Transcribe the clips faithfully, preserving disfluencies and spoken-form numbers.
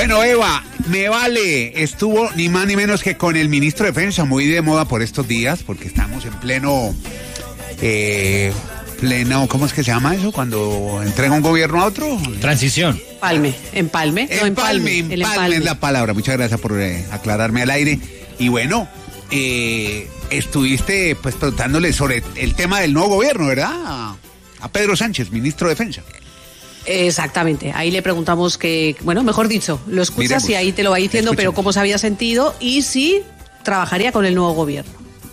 Bueno, Eva, me vale, estuvo ni más ni menos que con el ministro de Defensa, muy de moda por estos días, porque estamos en pleno, eh, pleno, ¿cómo es que se llama eso? Cuando entrega un gobierno a otro. Transición. Empalme, empalme, no, empalme, empalme, empalme, empalme es la palabra. Muchas gracias por eh, aclararme al aire. Y bueno, eh, estuviste pues preguntándole sobre el tema del nuevo gobierno, ¿verdad? A, a Pedro Sánchez, ministro de Defensa. Exactamente, ahí le preguntamos que, bueno, mejor dicho, lo escuchas Miremos. Y ahí te lo va diciendo, Escuchemos. Pero cómo se había sentido y si trabajaría con el nuevo gobierno.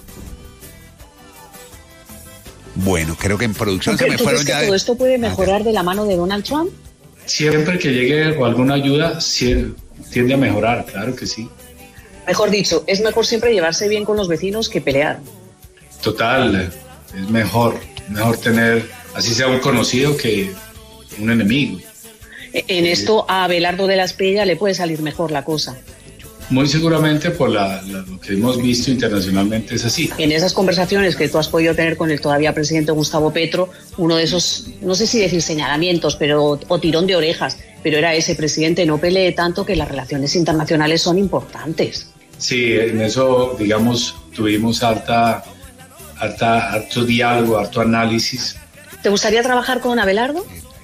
Bueno, creo que en producción se me fueron ya... ¿Todo de... esto puede mejorar de la mano de Donald Trump? Siempre que llegue alguna ayuda, sí, tiende a mejorar, claro que sí. Mejor dicho, es mejor siempre llevarse bien con los vecinos que pelear. Total, es mejor, mejor tener, así sea un conocido que un enemigo. En esto a Abelardo de la Espriella le puede salir mejor la cosa. Muy seguramente por la, la, lo que hemos visto internacionalmente es así. En esas conversaciones que tú has podido tener con el todavía presidente Gustavo Petro, uno de esos, no sé si decir señalamientos, pero o tirón de orejas, pero era ese: presidente, no pelee tanto, que las relaciones internacionales son importantes. Sí, en eso, digamos, tuvimos alta, alta, harto diálogo, harto análisis. ¿Te gustaría trabajar con Abelardo?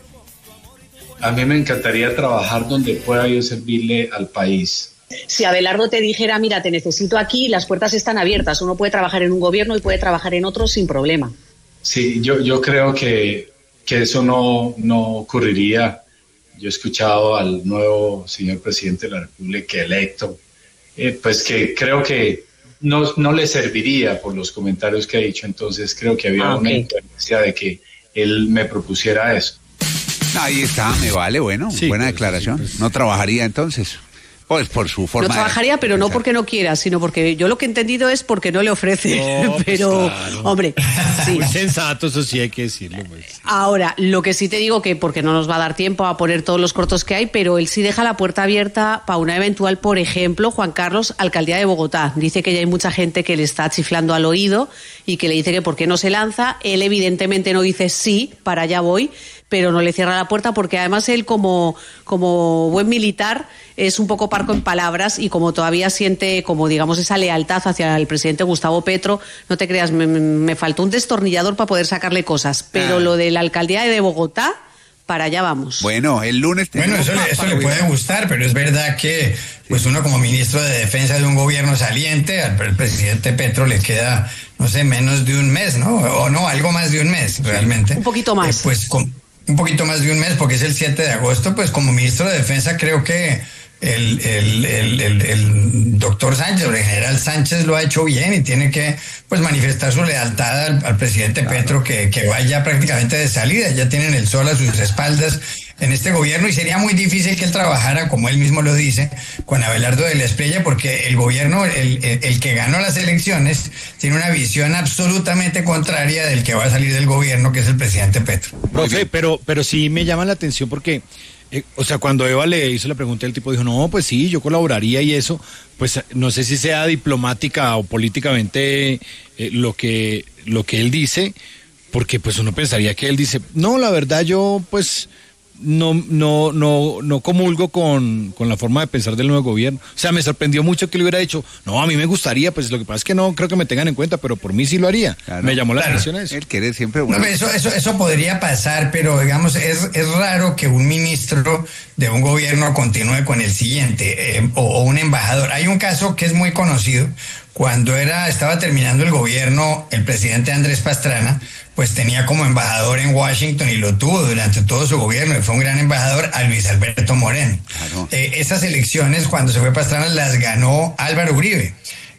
A mí me encantaría trabajar donde pueda yo servirle al país. Si Abelardo te dijera, mira, te necesito aquí, las puertas están abiertas, uno puede trabajar en un gobierno y puede trabajar en otro sin problema. Sí, yo, yo creo que, que eso no, no ocurriría. Yo he escuchado al nuevo señor presidente de la República electo, eh, pues que creo que no, no le serviría por los comentarios que ha dicho, entonces creo que había ah, una okay. influencia de que él me propusiera eso. Ahí está, me vale, bueno, sí, buena pues, declaración. Pues, no trabajaría entonces. Pues por su forma. No trabajaría, de... pero no porque no quiera, sino porque yo lo que he entendido es porque no le ofrece. No, pero, pues claro. Hombre, sí. Muy sensato, eso sí hay que decirlo. Pues. Ahora, lo que sí te digo que, porque no nos va a dar tiempo a poner todos los cortos que hay, pero él sí deja la puerta abierta para una eventual, por ejemplo, Juan Carlos, alcaldía de Bogotá. Dice que ya hay mucha gente que le está chiflando al oído y que le dice que por qué no se lanza. Él evidentemente no dice sí, para allá voy, pero no le cierra la puerta porque además él como, como buen militar es un poco parco en palabras y como todavía siente como digamos esa lealtad hacia el presidente Gustavo Petro, no te creas, me, me faltó un destornillador para poder sacarle cosas, pero ah. lo de la alcaldía de Bogotá, para allá vamos. Bueno, el lunes... Bueno, eso, le, eso le puede gustar, pero es verdad que pues uno como ministro de Defensa de un gobierno saliente, al presidente Petro le queda, no sé, menos de un mes, ¿no? O no, algo más de un mes, realmente. Un poquito más. Eh, pues con, un poquito más de un mes, porque es el siete de agosto, pues como ministro de Defensa creo que el, el, el, el, el doctor Sánchez, o el general Sánchez lo ha hecho bien y tiene que pues manifestar su lealtad al, al presidente claro. Petro, que, que vaya prácticamente de salida, ya tienen el sol a sus espaldas en este gobierno y sería muy difícil que él trabajara, como él mismo lo dice, con Abelardo de la Espriella, porque el gobierno, el, el, el que ganó las elecciones, tiene una visión absolutamente contraria del que va a salir del gobierno, que es el presidente Petro. Profe, pero, pero sí me llama la atención porque... Eh, o sea, cuando Eva le hizo la pregunta, el tipo dijo, no, pues sí, yo colaboraría y eso, pues no sé si sea diplomática o políticamente eh, lo que lo que él dice, porque pues uno pensaría que él dice, no, la verdad yo pues no no no no comulgo con, con la forma de pensar del nuevo gobierno. O sea, me sorprendió mucho que le hubiera dicho, no, a mí me gustaría, pues lo que pasa es que no creo que me tengan en cuenta, pero por mí sí lo haría. Claro, me llamó la claro. atención eso. Él quiere siempre... Bueno. No, eso, eso, eso podría pasar, pero digamos, es, es raro que un ministro de un gobierno continúe con el siguiente, eh, o, o un embajador. Hay un caso que es muy conocido. Cuando era, estaba terminando el gobierno, el presidente Andrés Pastrana, pues tenía como embajador en Washington y lo tuvo durante todo su gobierno y fue un gran embajador, a Luis Alberto Moreno. Claro. Eh, esas elecciones, cuando se fue Pastrana, las ganó Álvaro Uribe.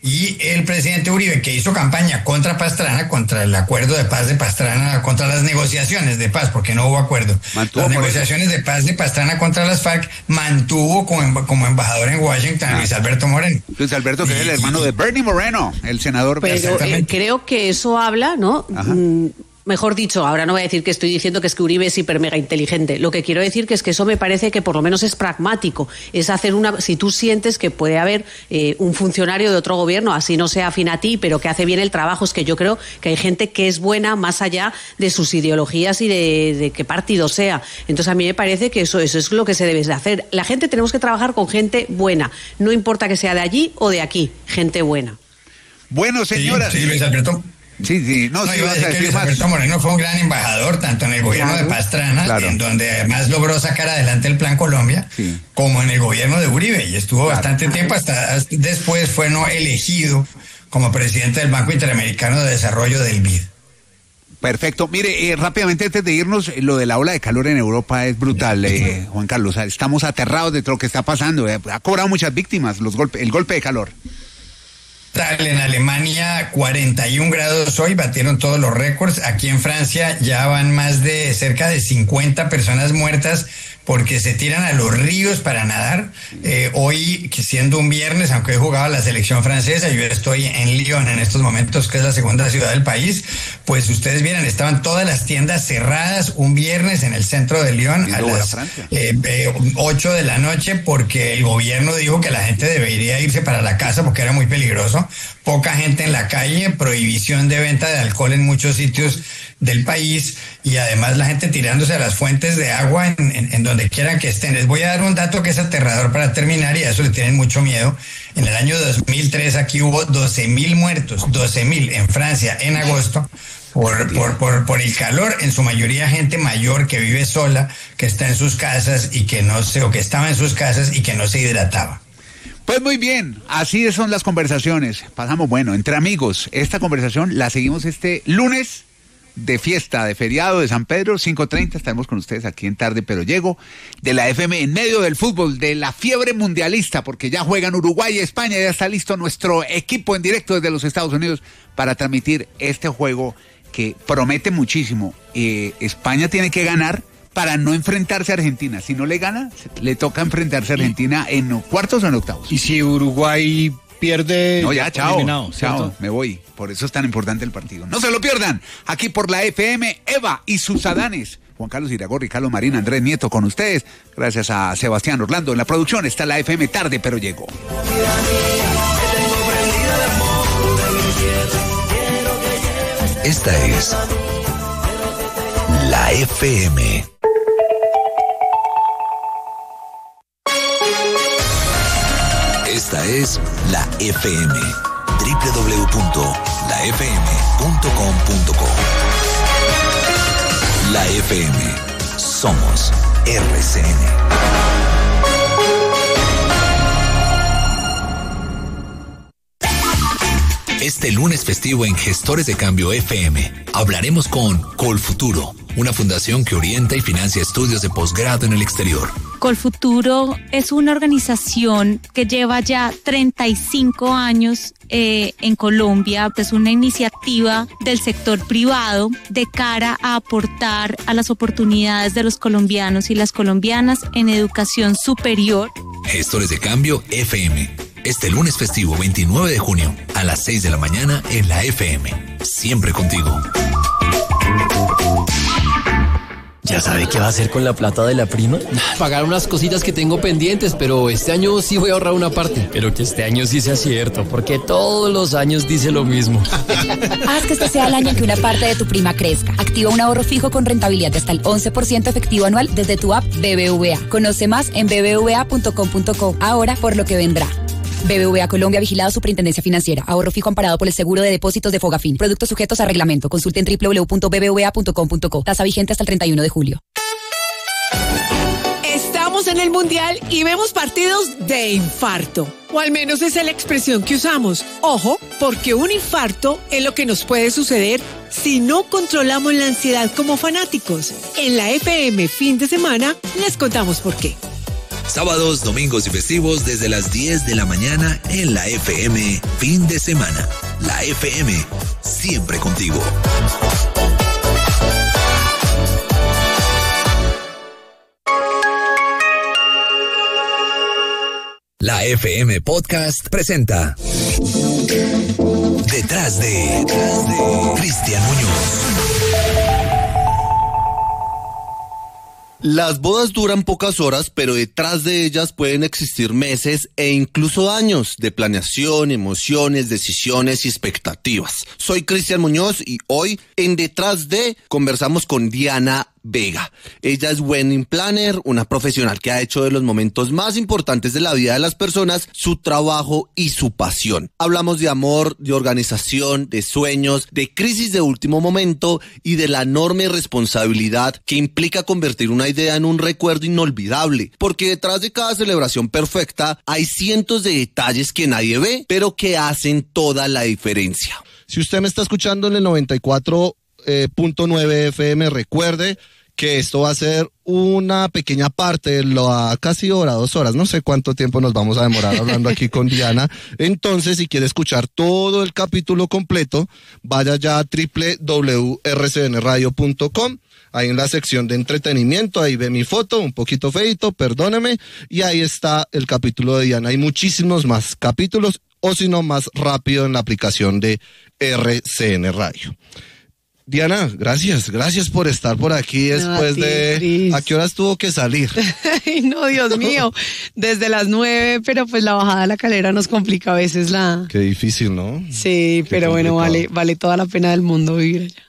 Y el presidente Uribe, que hizo campaña contra Pastrana, contra el acuerdo de paz de Pastrana, contra las negociaciones de paz, porque no hubo acuerdo. Mantuvo las negociaciones de paz de Pastrana contra las FARC, mantuvo como, como embajador en Washington a Luis Alberto Moreno. Luis Alberto, que y, es el hermano de Bernie Moreno, el senador. Pero eh, creo que eso habla, ¿no? Mm, Mejor dicho, ahora no voy a decir que estoy diciendo que es que Uribe es hiper mega inteligente. Lo que quiero decir que es que eso me parece que por lo menos es pragmático. Es hacer una. Si tú sientes que puede haber eh, un funcionario de otro gobierno, así no sea afín a ti, pero que hace bien el trabajo, es que yo creo que hay gente que es buena más allá de sus ideologías y de, de qué partido sea. Entonces a mí me parece que eso, eso es lo que se debe de hacer. La gente tenemos que trabajar con gente buena. No importa que sea de allí o de aquí, gente buena. Bueno, señora. Sí, sí, Luis Alberto. Sí, sí, no, no sí iba a decir que Luis Alberto Moreno fue un gran embajador, tanto en el gobierno claro, de Pastrana, claro. en donde además logró sacar adelante el Plan Colombia, sí. como en el gobierno de Uribe, y estuvo claro. bastante tiempo, hasta, hasta después fue no elegido como presidente del Banco Interamericano de Desarrollo del B I D. Perfecto. Mire, eh, rápidamente antes de irnos, lo de la ola de calor en Europa es brutal, eh, Juan Carlos. Estamos aterrados de todo lo que está pasando. Eh, ha cobrado muchas víctimas los golpe, el golpe de calor. En Alemania cuarenta y un grados hoy, batieron todos los récords. Aquí en Francia ya van más de cerca de cincuenta personas muertas porque se tiran a los ríos para nadar. Eh, hoy, que siendo un viernes, aunque he jugado a la selección francesa, yo estoy en Lyon en estos momentos, que es la segunda ciudad del país, pues ustedes vieron, estaban todas las tiendas cerradas un viernes en el centro de Lyon a las eh, eh, ocho de la noche, porque el gobierno dijo que la gente debería irse para la casa porque era muy peligroso. Poca gente en la calle, prohibición de venta de alcohol en muchos sitios del país y además la gente tirándose a las fuentes de agua en, en, en donde quieran que estén. Les voy a dar un dato que es aterrador para terminar y a eso le tienen mucho miedo. En el año dos mil tres aquí hubo doce mil muertos, doce mil en Francia en agosto por, por, por, por el calor, en su mayoría gente mayor que vive sola, que está en sus casas y que no se, o que estaba en sus casas y que no se hidrataba. Pues muy bien, así son las conversaciones. Pasamos, bueno, entre amigos. Esta conversación la seguimos este lunes de fiesta, de feriado de San Pedro, cinco treinta. Estaremos con ustedes aquí en Tarde Pero Llego, de la F M, en medio del fútbol, de la fiebre mundialista, porque ya juegan Uruguay y España. Ya está listo nuestro equipo en directo desde los Estados Unidos para transmitir este juego que promete muchísimo. Eh, España tiene que ganar para no enfrentarse a Argentina. Si no le gana, le toca enfrentarse a Argentina en cuartos o en octavos. Y si Uruguay pierde... No, ya, chao, chao, me voy. Por eso es tan importante el partido. No se lo pierdan. Aquí por la F M, Eva y sus Adanes. Juan Carlos Iragorri, Carlos Marín, Andrés Nieto con ustedes. Gracias a Sebastián Orlando. En la producción está la F M Tarde Pero Llego. Esta es la F M. Esta es la F M, doble u doble u doble u punto la f m punto com punto co. La F M, somos R C N. Este lunes festivo en Gestores de Cambio F M, hablaremos con Colfuturo, una fundación que orienta y financia estudios de posgrado en el exterior. Colfuturo es una organización que lleva ya treinta y cinco años eh, en Colombia. Es una iniciativa del sector privado de cara a aportar a las oportunidades de los colombianos y las colombianas en educación superior. Gestores de Cambio F M. Este lunes festivo veintinueve de junio a las seis de la mañana en la F M. Siempre contigo. ¿Ya sabe qué va a hacer con la plata de la prima? Pagar unas cositas que tengo pendientes, pero este año sí voy a ahorrar una parte. Pero que este año sí sea cierto, porque todos los años dice lo mismo. Haz que este sea el año en que una parte de tu prima crezca. Activa un ahorro fijo con rentabilidad de hasta el once por ciento efectivo anual desde tu app B B V A. Conoce más en b b v a punto com punto co. Ahora por lo que vendrá. B B V A Colombia, vigilado Superintendencia Financiera. Ahorro fijo amparado por el seguro de depósitos de Fogafín. Productos sujetos a reglamento. Consulte en doble u doble u doble u punto b b v a punto com punto co. Tasa vigente hasta el treinta y uno de julio. Estamos en el Mundial y vemos partidos de infarto. O al menos esa es la expresión que usamos. Ojo, porque un infarto es lo que nos puede suceder si no controlamos la ansiedad como fanáticos. En la F M Fin de Semana les contamos por qué. Sábados, domingos y festivos desde las diez de la mañana en la F M Fin de Semana. La F M, siempre contigo. La F M Podcast presenta Detrás de, Detrás de Cristian Muñoz. Las bodas duran pocas horas, pero detrás de ellas pueden existir meses e incluso años de planeación, emociones, decisiones y expectativas. Soy Cristian Muñoz y hoy en Detrás de conversamos con Diana Vega. Ella es wedding planner, una profesional que ha hecho de los momentos más importantes de la vida de las personas su trabajo y su pasión. Hablamos de amor, de organización, de sueños, de crisis de último momento y de la enorme responsabilidad que implica convertir una idea en un recuerdo inolvidable, porque detrás de cada celebración perfecta hay cientos de detalles que nadie ve, pero que hacen toda la diferencia. Si usted me está escuchando en el noventa y cuatro punto nueve F M, recuerde que esto va a ser una pequeña parte de la casi hora, dos horas, no sé cuánto tiempo nos vamos a demorar hablando aquí con Diana. Entonces, si quiere escuchar todo el capítulo completo, vaya ya a doble u doble u doble u punto r c n radio punto com. Ahí en la sección de entretenimiento, ahí ve mi foto, un poquito feito, perdóneme, y ahí está el capítulo de Diana. Hay muchísimos más capítulos, o si no, más rápido en la aplicación de R C N Radio. Diana, gracias, gracias por estar por aquí después no, de... Cris. ¿A qué horas tuvo que salir? Ay, no, Dios mío, desde las nueve, pero pues la bajada de la calera nos complica a veces la... Qué difícil, ¿no? Sí, Qué pero complicado. Bueno, vale, vale toda la pena del mundo vivir allá.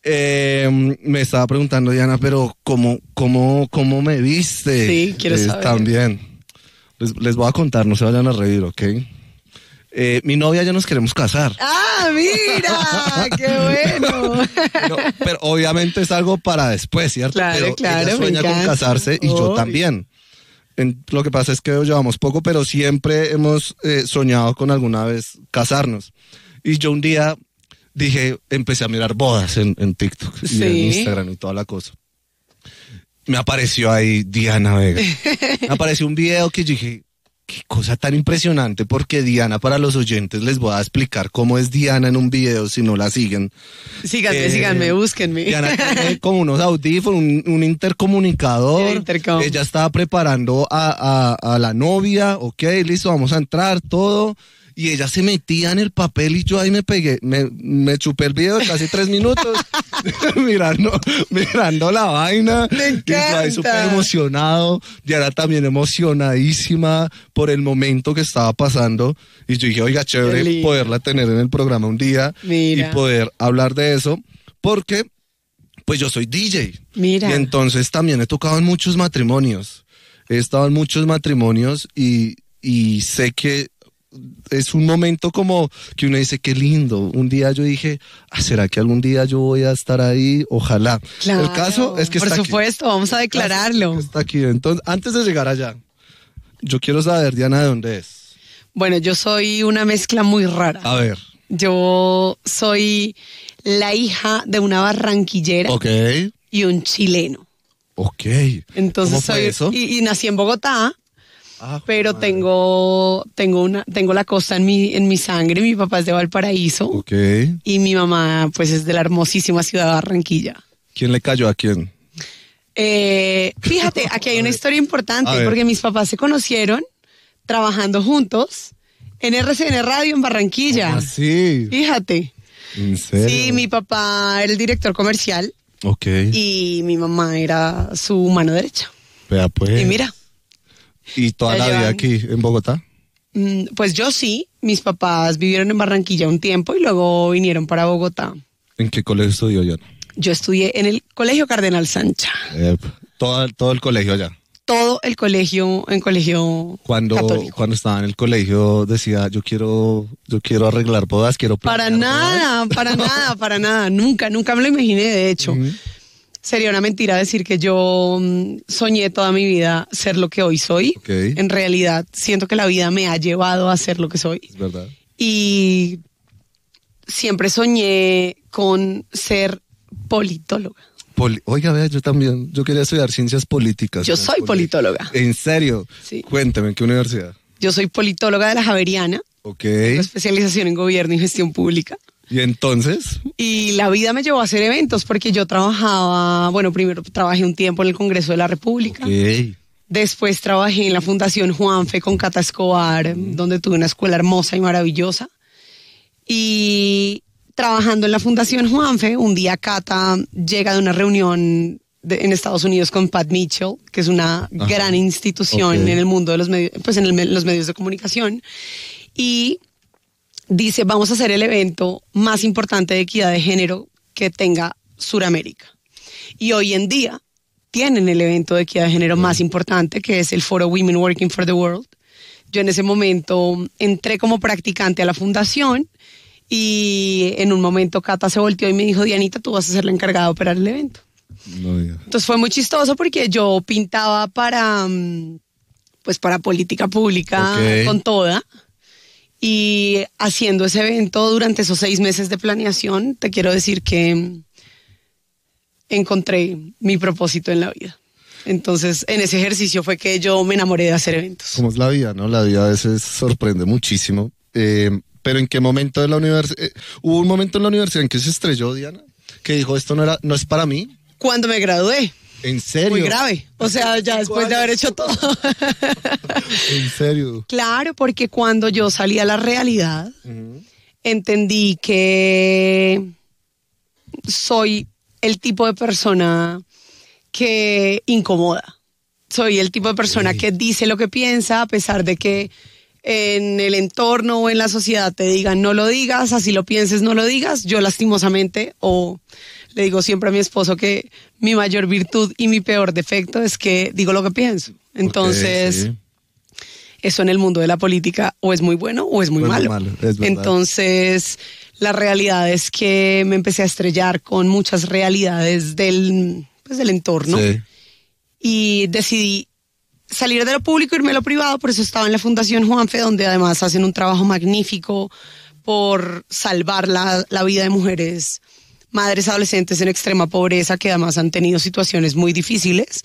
Eh, me estaba preguntando, Diana, pero ¿cómo, cómo, cómo me viste? Sí, quiero eh, saber. También. Les, les voy a contar, no se vayan a reír, ¿ok? Eh, mi novia ya nos queremos casar. ¡Ah, mira! ¡Qué bueno! No, pero obviamente es algo para después, ¿cierto? Claro, pero claro, ella sueña con casarse y oh. yo también. En, lo que pasa es que llevamos poco, pero siempre hemos eh, soñado con alguna vez casarnos. Y yo un día dije, empecé a mirar bodas en, en TikTok y sí. en Instagram y toda la cosa. Me apareció ahí Diana Vega. Me apareció un video que yo dije, qué cosa tan impresionante, porque Diana, para los oyentes, les voy a explicar cómo es Diana en un video si no la siguen. Síganme, eh, síganme, búsquenme. Diana tiene como unos audífonos, un, un intercomunicador. Intercom. Ella estaba preparando a, a, a la novia, ok, listo, vamos a entrar, todo. Y ella se metía en el papel y yo ahí me pegué, me, me chupé el video de casi tres minutos mirando, mirando la vaina. Me encanta. Y yo ahí súper emocionado. Diana también emocionadísima por el momento que estaba pasando. Y yo dije, oiga, chévere poderla tener en el programa un día. Mira. Y poder hablar de eso. Porque, pues yo soy D J. Mira. Y entonces también he tocado en muchos matrimonios. He estado en muchos matrimonios y, y sé que es un momento como que uno dice, qué lindo. Un día yo dije, ah, ¿será que algún día yo voy a estar ahí? Ojalá. Claro, el caso es que está por supuesto, aquí. Vamos a declararlo. Está aquí. Entonces, antes de llegar allá, yo quiero saber, Diana, ¿de dónde es? Bueno, yo soy una mezcla muy rara. A ver. Yo soy la hija de una barranquillera okay. y un chileno. Ok. Entonces ¿Cómo fue soy eso? Y, y nací en Bogotá. Ah, pero madre. tengo tengo una tengo la costa en mi en mi sangre. Mi papá es de Valparaíso. Okay. Y mi mamá pues es de la hermosísima ciudad de Barranquilla. ¿Quién le cayó a quién? Eh, fíjate, aquí hay una historia importante porque mis papás se conocieron trabajando juntos en R C N Radio en Barranquilla. ¿Cómo así? Fíjate. ¿En serio? Sí, mi papá era el director comercial. Okay. Y mi mamá era su mano derecha. Vea pues. Y mira. ¿Y toda la vida aquí en Bogotá? Pues yo sí, mis papás vivieron en Barranquilla un tiempo y luego vinieron para Bogotá. ¿En qué colegio estudió, Diana? Yo estudié en el Colegio Cardenal Sancha. Eh, todo, todo el colegio allá. Todo el colegio, en colegio cuando, católico. Cuando estaba en el colegio decía, yo quiero, yo quiero arreglar bodas, quiero Para nada, bodas. para nada, para nada. Nunca, nunca me lo imaginé, de hecho. Uh-huh. Sería una mentira decir que yo soñé toda mi vida ser lo que hoy soy. Okay. En realidad, siento que la vida me ha llevado a ser lo que soy. Es verdad. Y siempre soñé con ser politóloga. Poli- Oiga, vea, yo también, yo quería estudiar ciencias políticas. Yo soy politóloga. ¿En serio? Sí. Cuéntame, ¿en qué universidad? Yo soy politóloga de la Javeriana. Ok. Tengo especialización en gobierno y gestión pública. ¿Y entonces? Y la vida me llevó a hacer eventos porque yo trabajaba, bueno, primero trabajé un tiempo en el Congreso de la República. Okay. Después trabajé en la Fundación Juanfe con Cata Escobar, mm. donde tuve una escuela hermosa y maravillosa. Y trabajando en la Fundación Juanfe, un día Cata llega de una reunión de, en Estados Unidos con Pat Mitchell, que es una Ajá. gran institución okay. en el mundo de los medios, pues en el, los medios de comunicación. Y dice, vamos a hacer el evento más importante de equidad de género que tenga Suramérica. Y hoy en día tienen el evento de equidad de género uh-huh. más importante, que es el Foro Women Working for the World. Yo en ese momento entré como practicante a la fundación y en un momento Cata se volteó y me dijo, Dianita, tú vas a ser la encargada de operar el evento. No, Entonces fue muy chistoso porque yo pintaba para, pues para política pública okay. con toda. Y haciendo ese evento durante esos seis meses de planeación, te quiero decir que encontré mi propósito en la vida. Entonces, en ese ejercicio fue que yo me enamoré de hacer eventos. Como es la vida, ¿no? La vida a veces sorprende muchísimo. Eh, pero ¿en qué momento de la universidad? Eh, ¿Hubo un momento en la universidad en que se estrelló, Diana? Que dijo, esto no era, no es para mí. Cuando me gradué. ¿En serio? Muy grave. O sea, ya después de haber hecho todo. ¿En serio? Claro, porque cuando yo salí a la realidad, uh-huh. entendí que soy el tipo de persona que incomoda. Soy el tipo de persona sí. que dice lo que piensa, a pesar de que en el entorno o en la sociedad te digan no lo digas, así lo pienses, no lo digas. Yo lastimosamente, o le digo siempre a mi esposo que mi mayor virtud y mi peor defecto es que digo lo que pienso. Entonces, okay, sí. eso en el mundo de la política o es muy bueno o es muy bueno, malo. malo es Entonces, la realidad es que me empecé a estrellar con muchas realidades del, pues, del entorno sí. y decidí salir de lo público, irme a lo privado. Por eso estaba en la Fundación Juanfe, donde además hacen un trabajo magnífico por salvar la, la vida de mujeres, madres adolescentes en extrema pobreza, que además han tenido situaciones muy difíciles.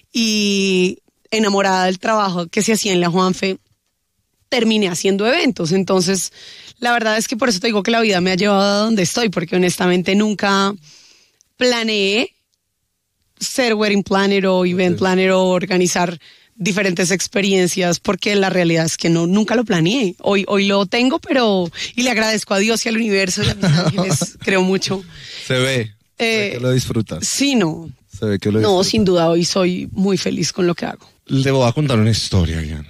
Y enamorada del trabajo que se hacía en la Juanfe, terminé haciendo eventos. Entonces, la verdad es que por eso te digo que la vida me ha llevado a donde estoy, porque honestamente nunca planeé ser wedding planner o event planner o organizar diferentes experiencias, porque la realidad es que no, nunca lo planeé. Hoy, hoy lo tengo, pero, y le agradezco a Dios y al universo y a mis ángeles, creo mucho. Se ve, eh, se ve que lo disfrutas. Sí, no. Se ve que lo No, sin duda, hoy soy muy feliz con lo que hago. Le voy a contar una historia, Diana.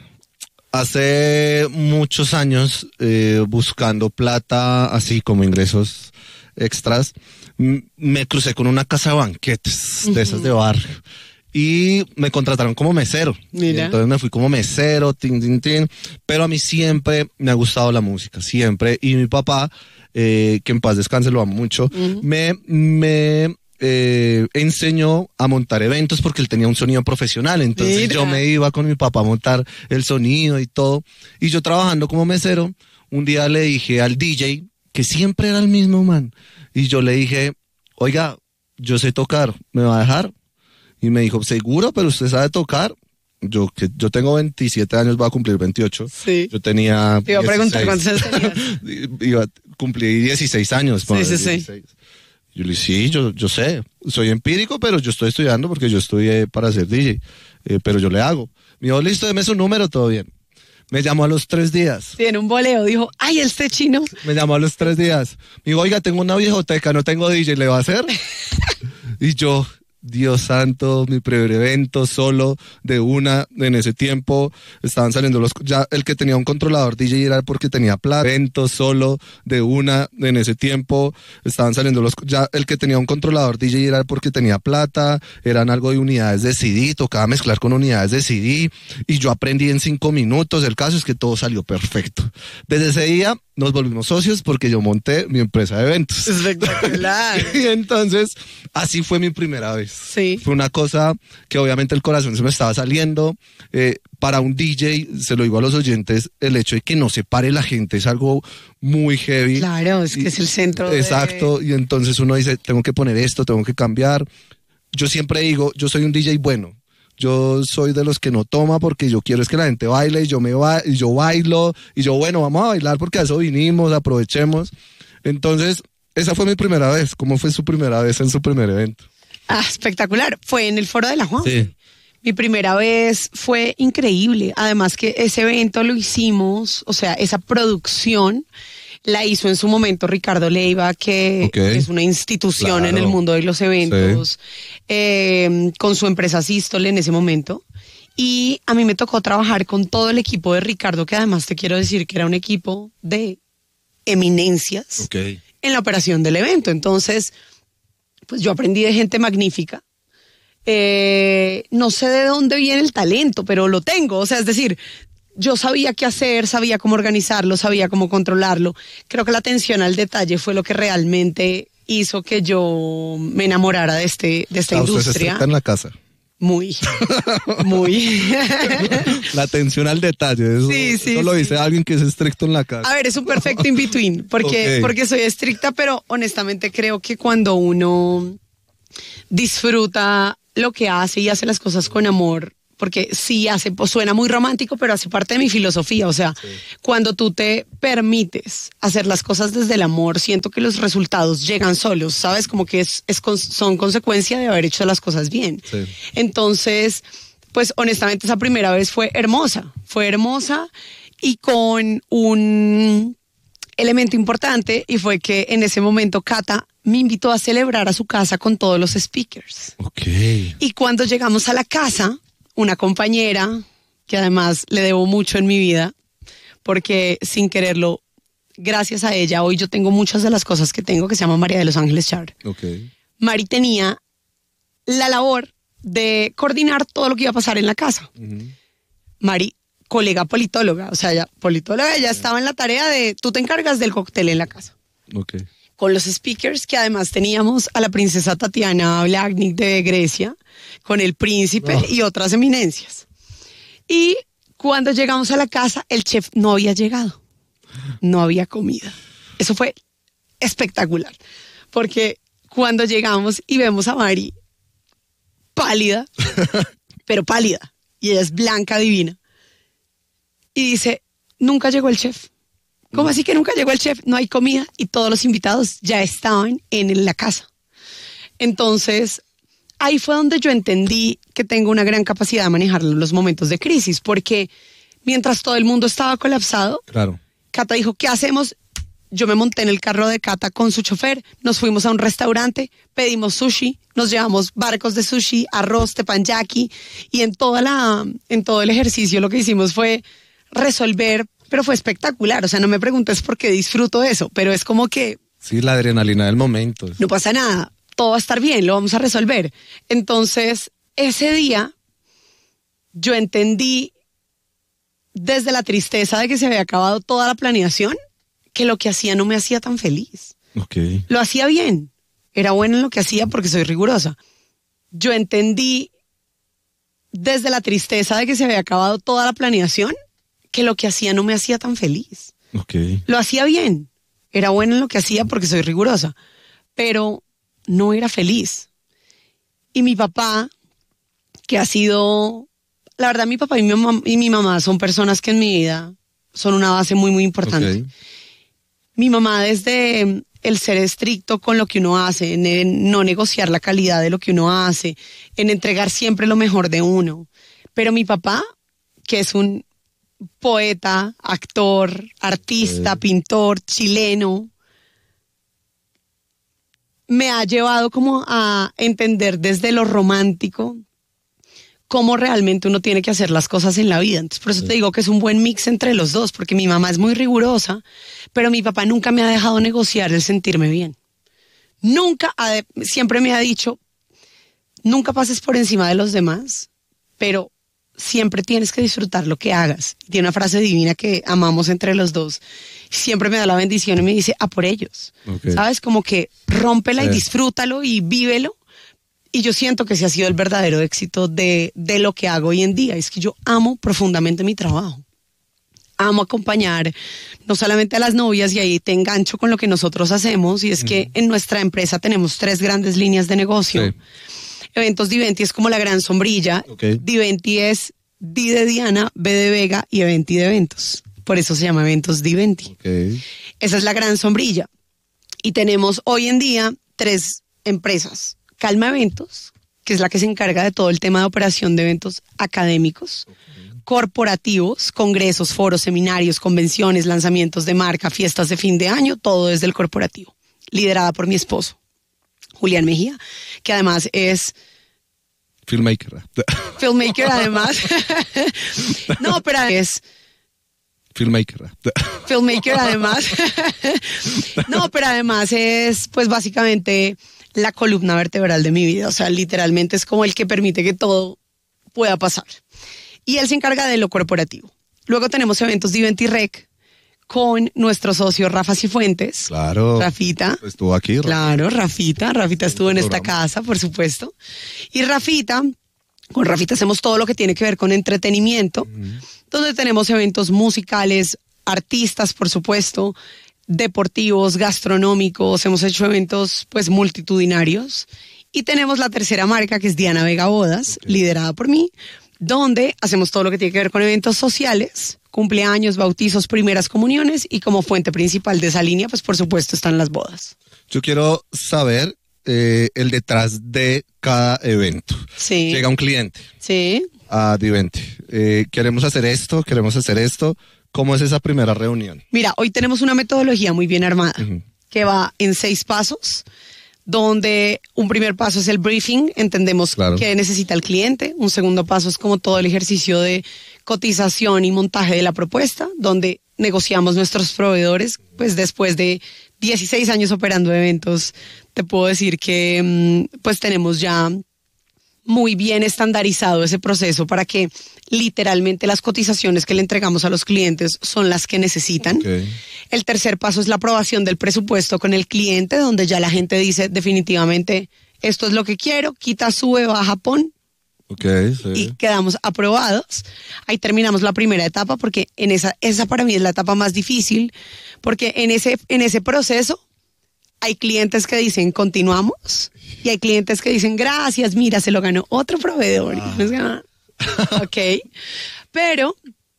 Hace muchos años, eh, buscando plata, así como ingresos extras, m- me crucé con una casa de banquetes, uh-huh. de esas de barrio. Y me contrataron como mesero. Mira. Entonces me fui como mesero, tin, tin, tin. Pero a mí siempre me ha gustado la música, siempre. Y mi papá, eh, que en paz descanse, lo amo mucho, uh-huh. me, me eh, enseñó a montar eventos porque él tenía un sonido profesional. Entonces Mira. yo me iba con mi papá a montar el sonido y todo. Y yo trabajando como mesero, un día le dije al D J, que siempre era el mismo man, y yo le dije, oiga, yo sé tocar, ¿me va a dejar? Y me dijo, ¿seguro? ¿Pero usted sabe tocar? Yo que yo tengo veintisiete años, voy a cumplir veintiocho. Sí. Yo tenía Te iba a preguntar cuántos años tenías. Iba a cumplir dieciséis años. Sí, sí, dieciséis. Sí. Yo le dije, sí, yo, yo sé. Soy empírico, pero yo estoy estudiando porque yo estudié para ser D J. Eh, pero yo le hago. Me dijo, listo, deme su número, todo bien. Me llamó a los tres días. Sí, en un voleo dijo, ay, este chino. Me llamó a los tres días. Me dijo, oiga, tengo una viejoteca, no tengo D J, ¿le va a hacer? Y yo... Dios santo, mi primer evento solo de una. En ese tiempo estaban saliendo los, ya el que tenía un controlador D J era porque tenía plata. Evento solo de una. En ese tiempo estaban saliendo los, ya el que tenía un controlador D J era porque tenía plata. Eran algo de unidades de C D, tocaba mezclar con unidades de C D y yo aprendí en cinco minutos. El caso es que todo salió perfecto. Desde ese día nos volvimos socios porque yo monté mi empresa de eventos. Espectacular. Y entonces, así fue mi primera vez. Sí. Fue una cosa que obviamente el corazón se me estaba saliendo. Eh, para un D J, se lo digo a los oyentes, el hecho de que no se pare la gente es algo muy heavy. Claro, es que y, es el centro. Exacto, de... y entonces uno dice, tengo que poner esto, tengo que cambiar. Yo siempre digo, yo soy un D J bueno. Yo soy de los que no toma porque yo quiero es que la gente baile y yo me ba- y yo bailo y yo, bueno, vamos a bailar porque a eso vinimos, aprovechemos. Entonces, esa fue mi primera vez. ¿Cómo fue su primera vez en su primer evento? Ah, espectacular. Fue en el Foro de la Juanfe. Sí. Mi primera vez fue increíble. Además que ese evento lo hicimos, o sea, esa producción La hizo en su momento Ricardo Leiva, que Okay. es una institución Claro. en el mundo de los eventos, eh, con su empresa Sístole en ese momento. Y a mí me tocó trabajar con todo el equipo de Ricardo, que además te quiero decir que era un equipo de eminencias Ok. en la operación del evento. Entonces, pues yo aprendí de gente magnífica. Eh, no sé de dónde viene el talento, pero lo tengo. O sea, es decir, yo sabía qué hacer, sabía cómo organizarlo, sabía cómo controlarlo. Creo que la atención al detalle fue lo que realmente hizo que yo me enamorara de, este, de esta Ah, usted se industria. estricta en la casa. Muy, muy. La atención al detalle. Eso, Sí, sí, eso lo sí. dice alguien que es estricto en la casa. A ver, es un perfecto in between, porque, Ok. porque soy estricta, pero honestamente creo que cuando uno disfruta lo que hace y hace las cosas con amor, porque sí hace, pues suena muy romántico, pero hace parte de mi filosofía. O sea, cuando tú te permites hacer las cosas desde el amor, siento que los resultados llegan solos, ¿sabes? Como que es, es con- son consecuencia de haber hecho las cosas bien. Sí. Entonces, pues honestamente esa primera vez fue hermosa, fue hermosa y con un elemento importante, y fue que en ese momento Cata me invitó a celebrar a su casa con todos los speakers. Ok. Y cuando llegamos a la casa, una compañera, que además le debo mucho en mi vida, porque sin quererlo, gracias a ella, hoy yo tengo muchas de las cosas que tengo, que se llama María de los Ángeles Char. Ok. Mari tenía la labor de coordinar todo lo que iba a pasar en la casa. Mari, colega politóloga, o sea, ella, politóloga, ella estaba en la tarea de, tú te encargas del cóctel en la casa. Ok. Con los speakers, que además teníamos a la princesa Tatiana Blagnik de Grecia, con el príncipe Oh. y otras eminencias. Y cuando llegamos a la casa, el chef no había llegado. No había comida. Eso fue espectacular. Porque cuando llegamos y vemos a Mari pálida, pero pálida, y ella es blanca, divina, y dice, nunca llegó el chef. ¿Cómo así que nunca llegó el chef? No hay comida y todos los invitados ya estaban en la casa. Entonces, ahí fue donde yo entendí que tengo una gran capacidad de manejar los momentos de crisis, porque mientras todo el mundo estaba colapsado, Claro. Cata dijo, ¿qué hacemos? Yo me monté en el carro de Cata con su chofer, nos fuimos a un restaurante, pedimos sushi, nos llevamos barcos de sushi, arroz, teppanyaki, y en toda la, en todo el ejercicio lo que hicimos fue resolver, pero fue espectacular. O sea, no me preguntes por qué disfruto eso, pero es como que Sí, la adrenalina del momento. no pasa nada, todo va a estar bien, lo vamos a resolver. Entonces, ese día yo entendí desde la tristeza de que se había acabado toda la planeación, que lo que hacía no me hacía tan feliz. Ok. Lo hacía bien, era bueno en lo que hacía porque soy rigurosa. Yo entendí desde la tristeza de que se había acabado toda la planeación, que lo que hacía no me hacía tan feliz. Ok. Lo hacía bien, era bueno en lo que hacía porque soy rigurosa, pero no era feliz. Y mi papá, que ha sido, la verdad, mi papá y mi mamá, y mi mamá son personas que en mi vida son una base muy, muy importante. Ok. Mi mamá, desde el ser estricto con lo que uno hace, en el no negociar la calidad de lo que uno hace, en entregar siempre lo mejor de uno. Pero mi papá, que es un poeta, actor, artista, Ok. pintor, chileno, me ha llevado como a entender desde lo romántico cómo realmente uno tiene que hacer las cosas en la vida. Entonces, por eso te digo que es un buen mix entre los dos, porque mi mamá es muy rigurosa, pero mi papá nunca me ha dejado negociar el sentirme bien. Nunca, ha de- siempre me ha dicho, nunca pases por encima de los demás, pero siempre tienes que disfrutar lo que hagas. Tiene una frase divina que amamos entre los dos. Siempre me da la bendición y me dice, a por ellos. Ok. ¿Sabes? Como que rómpela y Sí. disfrútalo y vívelo. Y yo siento que ese ha sido el verdadero éxito de, de lo que hago hoy en día. Es que yo amo profundamente mi trabajo. Amo acompañar no solamente a las novias, y ahí te engancho con lo que nosotros hacemos, y es que en nuestra empresa tenemos tres grandes líneas de negocio. Sí. Eventos Diventi es como la gran sombrilla. Ok. Diventi es D de Diana, B de Vega y Eventi de Eventos. Por eso se llama Eventos Diventi. Ok. Esa es la gran sombrilla. Y tenemos hoy en día tres empresas. Calma Eventos, que es la que se encarga de todo el tema de operación de eventos académicos. corporativos, congresos, foros, seminarios, convenciones, lanzamientos de marca, fiestas de fin de año, todo desde el corporativo, liderada por mi esposo, Julián Mejía, que además es... Filmmaker. Filmmaker además. No, pero es... Filmmaker. Filmmaker además. No, pero además es pues básicamente la columna vertebral de mi vida. O sea, literalmente es como el que permite que todo pueda pasar. Y él se encarga de lo corporativo. Luego tenemos eventos de Eventirec con nuestro socio Rafa Cifuentes. Claro. Rafita. Estuvo aquí. Rafa. Claro, Rafita. Rafita estuvo en esta casa, por supuesto. Y Rafita, con Rafita hacemos todo lo que tiene que ver con entretenimiento, uh-huh. donde tenemos eventos musicales, artistas, por supuesto, deportivos, gastronómicos, hemos hecho eventos pues multitudinarios. Y tenemos la tercera marca, que es Diana Vega Bodas, okay. liderada por mí, donde hacemos todo lo que tiene que ver con eventos sociales, cumpleaños, bautizos, primeras comuniones, y como fuente principal de esa línea, pues por supuesto están las bodas. Yo quiero saber eh, el detrás de cada evento. Sí. Llega un cliente. Sí. A Divente. Eh, queremos hacer esto, queremos hacer esto. ¿Cómo es esa primera reunión? Mira, hoy tenemos una metodología muy bien armada, uh-huh. que va en seis pasos, donde un primer paso es el briefing, entendemos claro. qué necesita el cliente. Un segundo paso es como todo el ejercicio de cotización y montaje de la propuesta, donde negociamos nuestros proveedores. Pues después de dieciséis años operando eventos, te puedo decir que pues tenemos ya muy bien estandarizado ese proceso para que literalmente las cotizaciones que le entregamos a los clientes son las que necesitan. Okay. El tercer paso es la aprobación del presupuesto con el cliente, donde ya la gente dice definitivamente esto es lo que quiero, quita, sube, baja, pon. Okay, sí. Y quedamos aprobados. Ahí terminamos la primera etapa, porque en esa, esa para mí es la etapa más difícil, porque en ese, en ese proceso hay clientes que dicen continuamos y hay clientes que dicen gracias, mira, se lo ganó otro proveedor. Ah. Ok, pero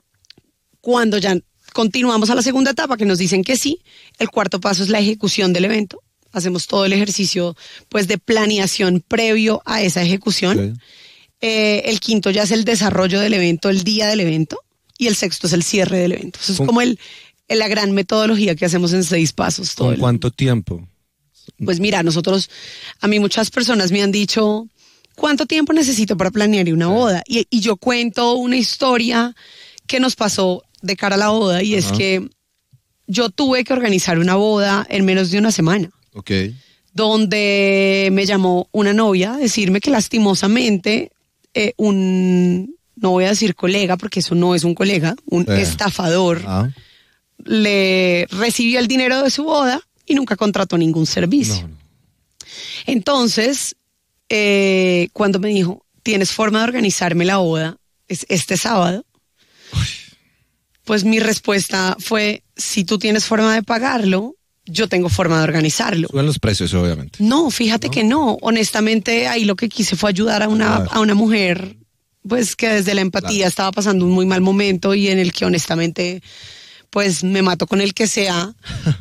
cuando ya continuamos a la segunda etapa, que nos dicen que sí, el cuarto paso es la ejecución del evento. Hacemos todo el ejercicio pues de planeación previo a esa ejecución. Okay. Eh, el quinto ya es el desarrollo del evento, el día del evento, y el sexto es el cierre del evento. Eso es como el, el, la gran metodología que hacemos en seis pasos. ¿Con cuánto tiempo? Pues mira, nosotros, a mí muchas personas me han dicho, ¿cuánto tiempo necesito para planear una boda? Y, y yo cuento una historia que nos pasó de cara a la boda, y Ajá. es que yo tuve que organizar una boda en menos de una semana. Ok. Donde me llamó una novia a decirme que lastimosamente eh, un, no voy a decir colega, porque eso no es un colega, un eh. estafador, ah. le recibió el dinero de su boda y nunca contrató ningún servicio. No, no. Entonces, eh, cuando me dijo, ¿tienes forma de organizarme la boda es este sábado? Uy. Pues mi respuesta fue, si tú tienes forma de pagarlo, yo tengo forma de organizarlo. Suben los precios, obviamente. No, fíjate ¿No? que no. Honestamente, ahí lo que quise fue ayudar a una, a una mujer, pues que desde la empatía claro. estaba pasando un muy mal momento, y en el que honestamente, pues me mato con el que sea.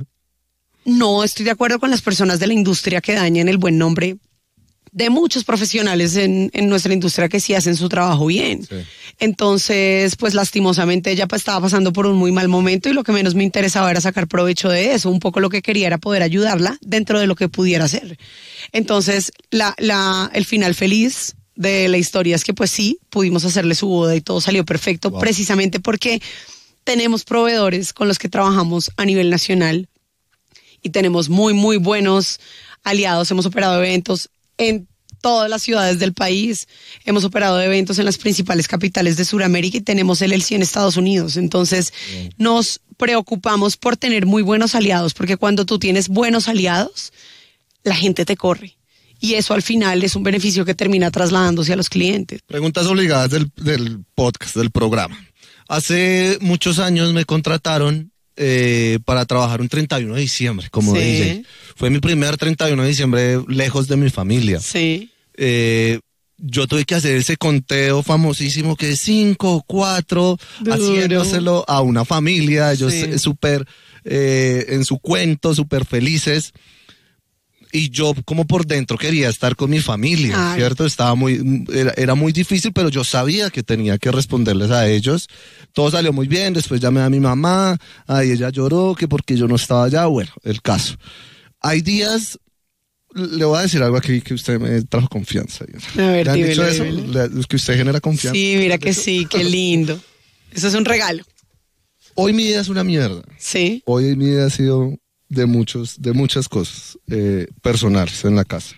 No estoy de acuerdo con las personas de la industria que dañan el buen nombre de muchos profesionales en, en nuestra industria que sí hacen su trabajo bien. Sí. Entonces, pues lastimosamente ella pues, estaba pasando por un muy mal momento, y lo que menos me interesaba era sacar provecho de eso. Un poco lo que quería era poder ayudarla dentro de lo que pudiera hacer. Entonces, la, la, el final feliz de la historia es que pues sí, pudimos hacerle su boda y todo salió perfecto, wow. precisamente porque tenemos proveedores con los que trabajamos a nivel nacional y tenemos muy, muy buenos aliados. Hemos operado eventos en todas las ciudades del país, hemos operado eventos en las principales capitales de Sudamérica y tenemos el L C en Estados Unidos. Entonces, bien. Nos preocupamos por tener muy buenos aliados, porque cuando tú tienes buenos aliados, la gente te corre. Y eso al final es un beneficio que termina trasladándose a los clientes. Preguntas obligadas del, del podcast, del programa. Hace muchos años me contrataron Eh, para trabajar un treinta y uno de diciembre como sí. D J. Fue mi primer treinta y uno de diciembre lejos de mi familia. Sí. Eh, yo tuve que hacer ese conteo famosísimo que es cinco, cuatro, haciéndoselo a una familia, ellos sí. súper eh, en su cuento, súper felices. y yo como por dentro quería estar con mi familia, Ay. ¿cierto? Estaba muy, era, era muy difícil, pero yo sabía que tenía que responderles a ellos. Todo salió muy bien, después llamé a mi mamá, ahí ella lloró, que porque yo no estaba allá, bueno, el caso. Hay días, le voy a decir algo aquí que usted me trajo confianza. A ver, ¿Le han dímelo, dicho eso? dímelo. Le, que usted genera confianza. Sí, mira que sí, qué lindo. Eso es un regalo. Hoy mi vida es una mierda. Sí. Hoy mi vida ha sido de muchos, de muchas cosas eh, personales en la casa.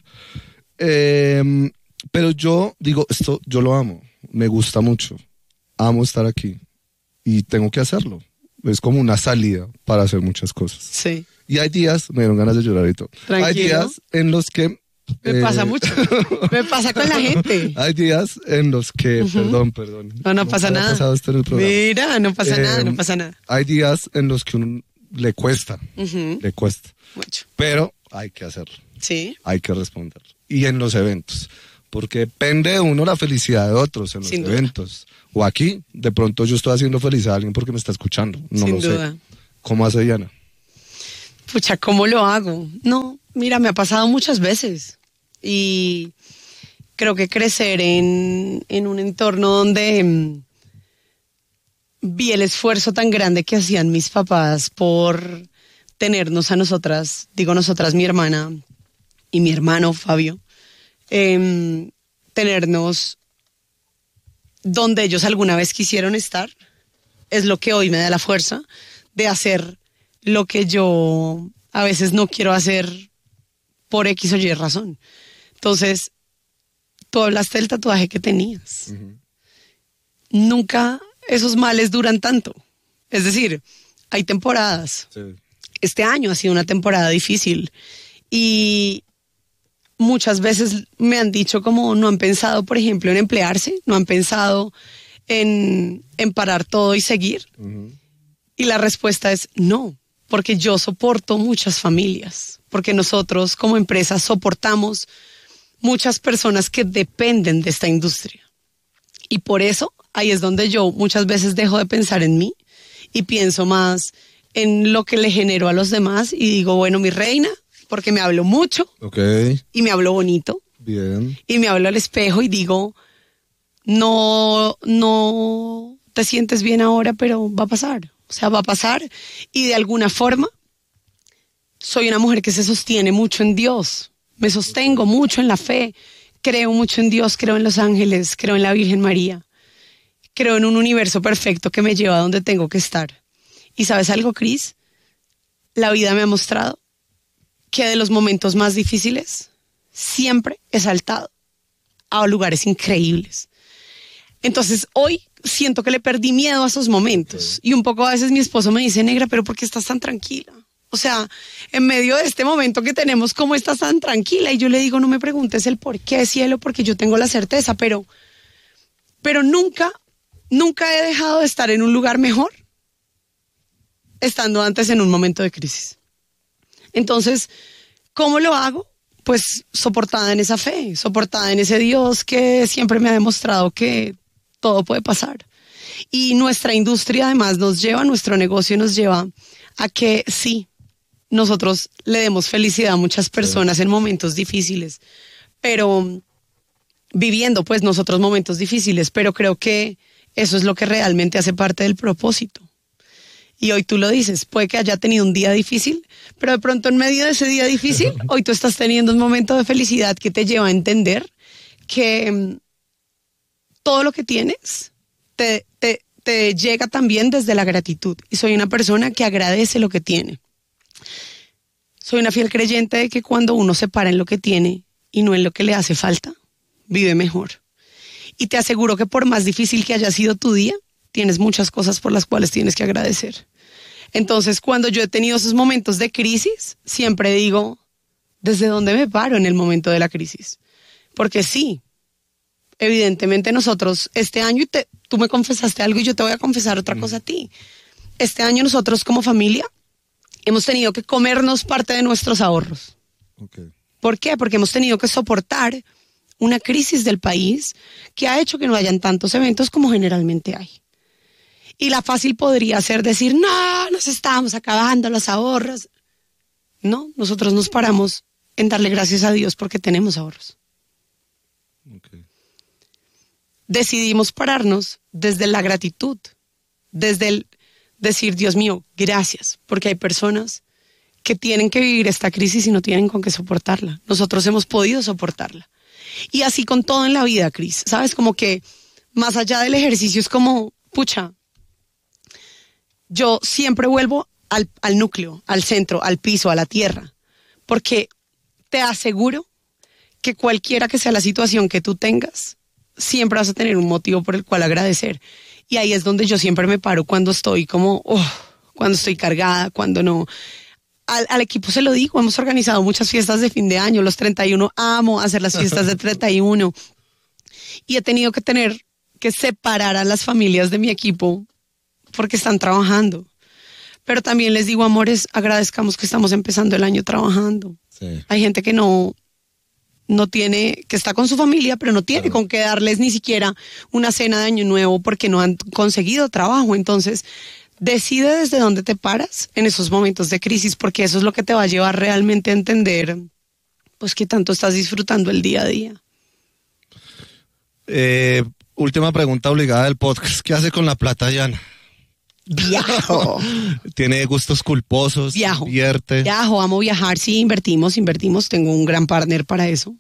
Eh, pero yo digo, esto yo lo amo, me gusta mucho, amo estar aquí y tengo que hacerlo. Es como una salida para hacer muchas cosas. Sí. Y hay días, me dieron ganas de llorar y todo. Tranquilo. Hay días en los que... Me eh, pasa mucho. Me pasa con la gente. Hay días en los que, uh-huh. perdón, perdón. No, no pasa nada. Ha esto en el programa. Mira, no pasa eh, nada, no pasa nada. Hay días en los que uno le cuesta, uh-huh. le cuesta. Mucho. Pero hay que hacerlo. Sí. Hay que responder. Y en los eventos. Porque depende de uno la felicidad de otros en los Sin eventos. Duda. O aquí, de pronto yo estoy haciendo feliz a alguien porque me está escuchando. No Sin lo duda. sé. ¿Cómo hace Diana? Pucha, ¿cómo lo hago? No, mira, me ha pasado muchas veces. Y creo que crecer en, en un entorno donde mmm, vi el esfuerzo tan grande que hacían mis papás por tenernos a nosotras, digo nosotras, mi hermana y mi hermano Fabio, eh, tenernos donde ellos alguna vez quisieron estar, es lo que hoy me da la fuerza de hacer lo que yo a veces no quiero hacer por X o Y razón. Entonces, tú hablaste del tatuaje que tenías. Uh-huh. Nunca esos males duran tanto. Es decir, hay temporadas. Sí. Este año ha sido una temporada difícil y muchas veces me han dicho como no han pensado, por ejemplo, en emplearse, no han pensado en, en parar todo y seguir. Uh-huh. Y la respuesta es no, porque yo soporto muchas familias, porque nosotros como empresa soportamos muchas personas que dependen de esta industria. Y por eso ahí es donde yo muchas veces dejo de pensar en mí y pienso más en lo que le genero a los demás y digo, bueno, mi reina, porque me hablo mucho okay. y me hablo bonito. Bien. Y me hablo al espejo y digo, no, no te sientes bien ahora, pero va a pasar. O sea, va a pasar y de alguna forma soy una mujer que se sostiene mucho en Dios. Me sostengo mucho en la fe, creo mucho en Dios, creo en los ángeles, creo en la Virgen María, creo en un universo perfecto que me lleva a donde tengo que estar. ¿Y sabes algo, Cris? La vida me ha mostrado que de los momentos más difíciles siempre he saltado a lugares increíbles. Entonces hoy siento que le perdí miedo a esos momentos. Y un poco a veces mi esposo me dice, negra, ¿pero por qué estás tan tranquila? O sea, en medio de este momento que tenemos, ¿cómo estás tan tranquila? Y yo le digo, no me preguntes el por qué, cielo, porque yo tengo la certeza, pero, pero nunca, nunca he dejado de estar en un lugar mejor estando antes en un momento de crisis. Entonces, ¿cómo lo hago? Pues soportada en esa fe, soportada en ese Dios que siempre me ha demostrado que todo puede pasar. Y nuestra industria además nos lleva, nuestro negocio nos lleva a que sí, nosotros le demos felicidad a muchas personas sí. en momentos difíciles, pero viviendo pues nosotros momentos difíciles, pero creo que eso es lo que realmente hace parte del propósito. Y hoy tú lo dices, puede que haya tenido un día difícil, pero de pronto en medio de ese día difícil, hoy tú estás teniendo un momento de felicidad que te lleva a entender que um, todo lo que tienes te, te, te llega también desde la gratitud. Y soy una persona que agradece lo que tiene. Soy una fiel creyente de que cuando uno se para en lo que tiene y no en lo que le hace falta, vive mejor. Y te aseguro que por más difícil que haya sido tu día, tienes muchas cosas por las cuales tienes que agradecer. Entonces, cuando yo he tenido esos momentos de crisis, siempre digo, ¿desde dónde me paro en el momento de la crisis? Porque sí, evidentemente nosotros este año, y te, tú me confesaste algo y yo te voy a confesar otra mm. cosa a ti. Este año nosotros como familia hemos tenido que comernos parte de nuestros ahorros. Okay. ¿Por qué? Porque hemos tenido que soportar una crisis del país que ha hecho que no hayan tantos eventos como generalmente hay. Y la fácil podría ser decir, no, nos estamos acabando los ahorros. No, nosotros nos paramos en darle gracias a Dios porque tenemos ahorros. Okay. Decidimos pararnos desde la gratitud, desde el decir, Dios mío, gracias, porque hay personas que tienen que vivir esta crisis y no tienen con qué soportarla. Nosotros hemos podido soportarla. Y así con todo en la vida, Cris. ¿Sabes? Como que más allá del ejercicio es como, pucha, yo siempre vuelvo al, al núcleo, al centro, al piso, a la tierra. Porque te aseguro que cualquiera que sea la situación que tú tengas, siempre vas a tener un motivo por el cual agradecer. Y ahí es donde yo siempre me paro cuando estoy como, oh, cuando estoy cargada, cuando no. Al, al equipo se lo digo, hemos organizado muchas fiestas de fin de año, los treinta y uno, amo hacer las fiestas de treinta y uno. Y he tenido que tener que separar a las familias de mi equipo porque están trabajando. Pero también les digo, amores, agradezcamos que estamos empezando el año trabajando. Sí. Hay gente que no, no tiene, que está con su familia, pero no tiene claro. con qué darles ni siquiera una cena de año nuevo porque no han conseguido trabajo. Entonces, decide desde dónde te paras en esos momentos de crisis, porque eso es lo que te va a llevar realmente a entender, pues, qué tanto estás disfrutando el día a día. Eh, última pregunta obligada del podcast. ¿Qué hace con la plata, Diana? Viajo. ¿Tiene gustos culposos? Viajo. Invierte. Viajo, amo viajar. Sí, invertimos, invertimos. Tengo un gran partner para eso.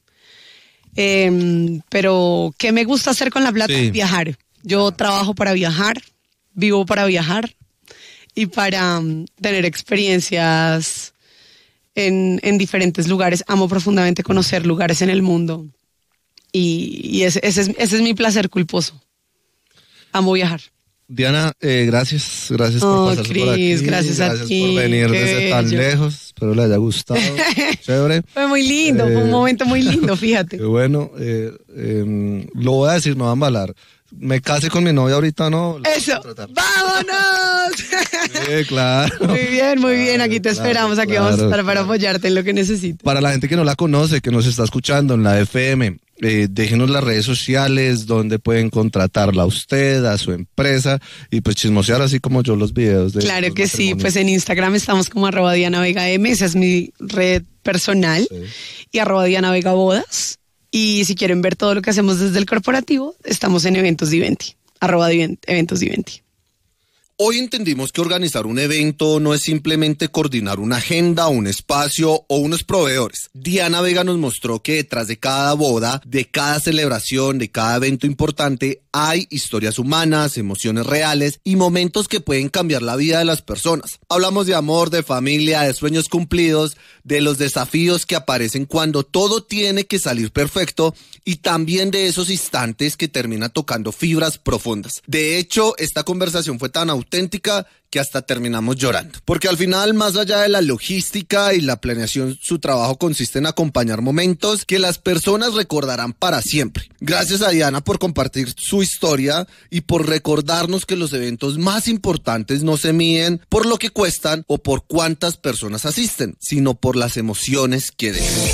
Eh, pero, ¿qué me gusta hacer con la plata? Sí. Viajar. Yo trabajo para viajar, vivo para viajar y para um, tener experiencias en, en diferentes lugares. Amo profundamente conocer lugares en el mundo. Y, y ese, ese, es, ese es mi placer culposo. Amo viajar. Diana, eh, gracias, gracias oh, por pasarse Chris, por aquí. Gracias a gracias ti. por venir desde bello. Tan lejos. Espero le haya gustado. Chévere. Fue muy lindo, eh, fue un momento muy lindo, fíjate. Qué bueno, eh, eh, lo voy a decir, no va a embalar. Me case con mi novia ahorita, ¿no? Eso, ¡vámonos! Sí, claro. Muy bien, muy bien, aquí te esperamos, aquí claro, vamos a estar para claro. apoyarte en lo que necesites. Para la gente que no la conoce, que nos está escuchando en la F M, eh, déjenos las redes sociales donde pueden contratarla a usted, a su empresa y pues chismosear así como yo los videos. De claro que sí, pues en Instagram estamos como arroba Diana Vega M, esa es mi red personal, sí. y arroba Diana Vega Bodas. Y si quieren ver todo lo que hacemos desde el corporativo, estamos en Eventos Diventi, arroba Eventos Diventi. Hoy entendimos que organizar un evento no es simplemente coordinar una agenda, un espacio o unos proveedores. Diana Vega nos mostró que detrás de cada boda, de cada celebración, de cada evento importante, hay historias humanas, emociones reales y momentos que pueden cambiar la vida de las personas. Hablamos de amor, de familia, de sueños cumplidos, de los desafíos que aparecen cuando todo tiene que salir perfecto y también de esos instantes que terminan tocando fibras profundas. De hecho, esta conversación fue tan auténtica que hasta terminamos llorando. Porque al final, más allá de la logística y la planeación, su trabajo consiste en acompañar momentos que las personas recordarán para siempre. Gracias a Diana por compartir su historia y por recordarnos que los eventos más importantes no se miden por lo que cuestan o por cuántas personas asisten, sino por las emociones que dejan.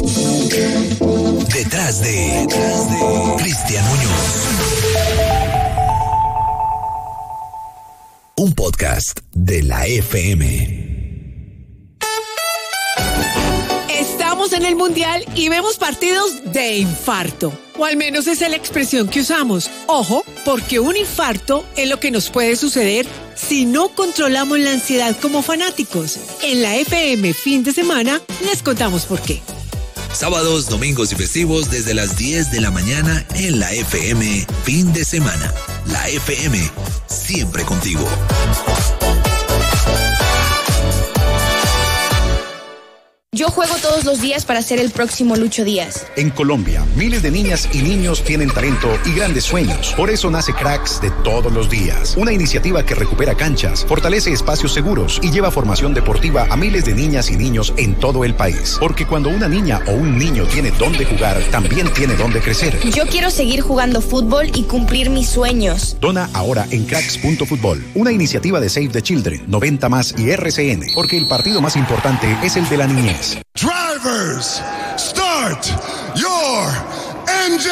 Detrás de, detrás de Cristian Muñoz. Un podcast de la F M. Estamos en el Mundial y vemos partidos de infarto. O al menos esa es la expresión que usamos. Ojo, porque un infarto es lo que nos puede suceder si no controlamos la ansiedad como fanáticos. En la F M fin de semana les contamos por qué. Sábados, domingos y festivos desde las diez de la mañana en la F M fin de semana. La F M, siempre contigo. Yo juego todos los días para ser el próximo Lucho Díaz. En Colombia, miles de niñas y niños tienen talento y grandes sueños. Por eso nace Cracks de todos los días. Una iniciativa que recupera canchas, fortalece espacios seguros y lleva formación deportiva a miles de niñas y niños en todo el país. Porque cuando una niña o un niño tiene dónde jugar, también tiene dónde crecer. Yo quiero seguir jugando fútbol y cumplir mis sueños. Dona ahora en cracks punto fútbol. Una iniciativa de Save the Children, noventa más y R C N. Porque el partido más importante es el de la niñez. Drivers, start your engine!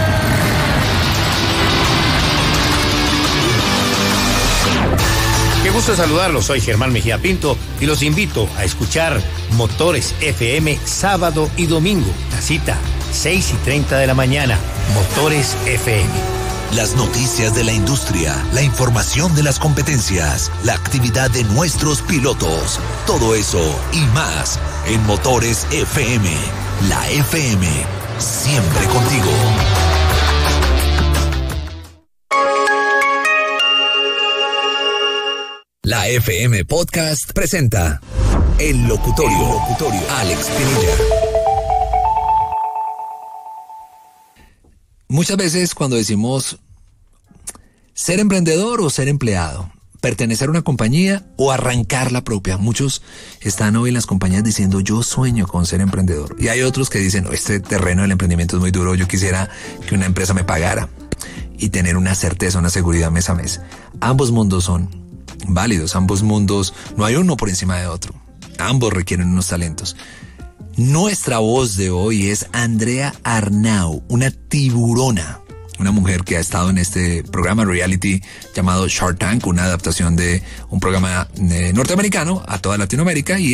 Qué gusto saludarlos, soy Germán Mejía Pinto y los invito a escuchar Motores F M sábado y domingo. La cita, seis y treinta de la mañana, Motores F M. Las noticias de la industria, la información de las competencias, la actividad de nuestros pilotos, todo eso y más en Motores F M. La F M, siempre contigo. La F M Podcast presenta El Locutorio, El Locutorio. Alex Pinilla. Muchas veces cuando decimos ser emprendedor o ser empleado, pertenecer a una compañía o arrancar la propia, muchos están hoy en las compañías diciendo yo sueño con ser emprendedor. Y hay otros que dicen, no, este terreno del emprendimiento es muy duro, yo quisiera que una empresa me pagara y tener una certeza, una seguridad mes a mes. Ambos mundos son válidos, ambos mundos, no hay uno por encima de otro. Ambos requieren unos talentos. Nuestra voz de hoy es Andrea Arnau, una tiburona, una mujer que ha estado en este programa reality llamado Shark Tank, una adaptación de un programa eh, norteamericano a toda Latinoamérica y